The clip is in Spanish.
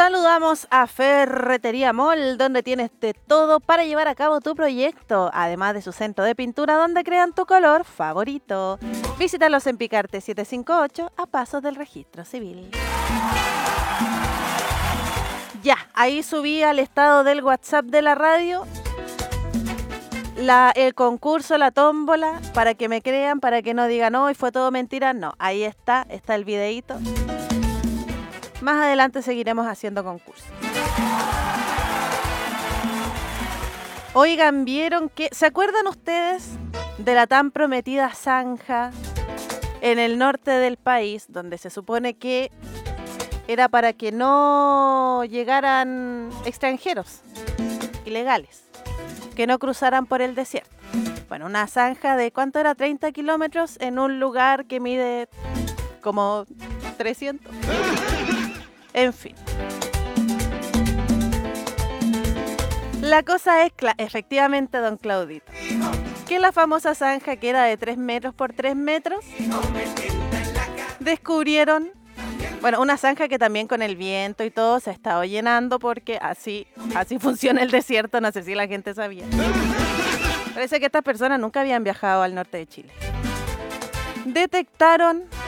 Saludamos a Ferretería Mall, donde tienes de todo para llevar a cabo tu proyecto, además de su centro de pintura donde crean tu color favorito. Visítalos en Picarte 758 a pasos del registro civil. Ya, ahí subí al estado del WhatsApp de la radio el concurso, la tómbola, para que me crean, para que no digan, hoy fue todo mentira. No, ahí está el videíto. Más adelante seguiremos haciendo concursos. Oigan, ¿vieron que? ¿Se acuerdan ustedes de la tan prometida zanja en el norte del país, donde se supone que era para que no llegaran extranjeros ilegales, que no cruzaran por el desierto? Bueno, una zanja de, ¿cuánto era? 30 kilómetros en un lugar que mide como 300. En fin. La cosa es, efectivamente, don Claudito, que la famosa zanja que era de 3 metros por 3 metros, descubrieron, bueno, una zanja que también con el viento y todo se ha estado llenando porque así funciona el desierto, no sé si la gente sabía. Parece que estas personas nunca habían viajado al norte de Chile. Detectaron